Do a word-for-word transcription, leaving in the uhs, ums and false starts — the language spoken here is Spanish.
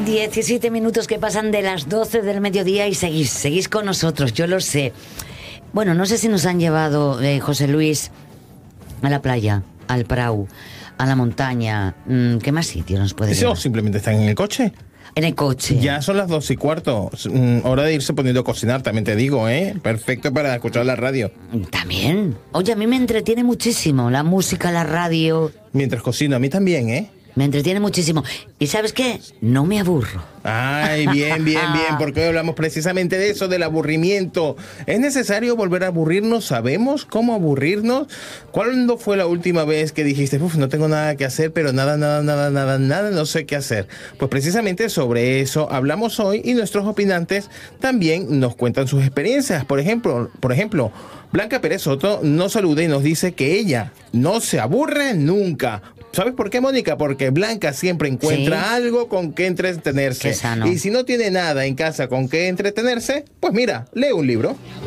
diecisiete minutos que pasan de las doce del mediodía y seguís, seguís con nosotros, yo lo sé. Bueno, no sé si nos han llevado, eh, José Luis, a la playa, al Prau, a la montaña. ¿Qué más sitio nos puede llevar? Eso, simplemente están en el coche. En el coche. Ya son las dos y cuarto. Hora de irse poniendo a cocinar, también te digo, ¿eh? Perfecto para escuchar la radio. También. Oye, a mí me entretiene muchísimo la música, la radio. Mientras cocino, a mí también, ¿eh? Me entretiene muchísimo. ¿Y sabes qué? No me aburro. Ay, bien, bien, bien, porque hoy hablamos precisamente de eso, del aburrimiento. ¿Es necesario volver a aburrirnos? ¿Sabemos cómo aburrirnos? ¿Cuándo fue la última vez que dijiste, uff, no tengo nada que hacer, pero nada, nada, nada, nada, nada, no sé qué hacer? Pues precisamente sobre eso hablamos hoy y nuestros opinantes también nos cuentan sus experiencias. Por ejemplo, por ejemplo, Blanca Pérez Soto nos saluda y nos dice que ella no se aburre nunca. ¿Sabes por qué, Mónica? Porque Blanca siempre encuentra ¿Sí? algo con que entretenerse. Qué sano. Y si no tiene nada en casa con que entretenerse, pues mira, lee un libro.